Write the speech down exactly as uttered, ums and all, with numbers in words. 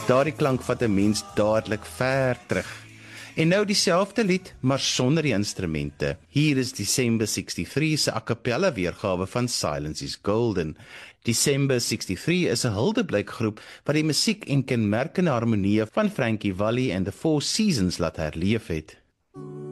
Daardie klank vat 'n mens dadelik ver terug. En nou dieselfde lied, maar sonder die instrumente. Hier is December sixty-three se a cappella weergawe van Silence is Golden. December sixty-three is 'n huldeblyk-groep wat die musiek en kenmerkende harmonieë van Frankie Valli en the Four Seasons laat herleef het.